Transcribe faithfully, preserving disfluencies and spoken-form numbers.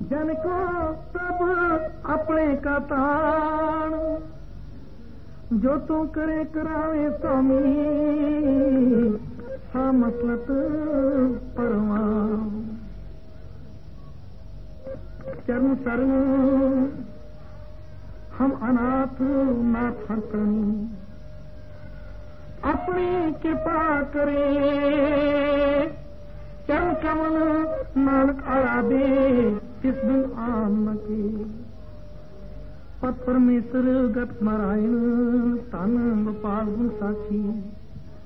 जन को सब अपने का ताण, जो तू करे करावे स्वामी सा मसलत परवान। चरण शरण हम अनाथ नाथ हरकणी, अपनी कृपा करे चरण कमल नानक आराधे किस दिन आम न के। पत परमेश्वर गत नारायण तन गोपाल गुण साक्षी।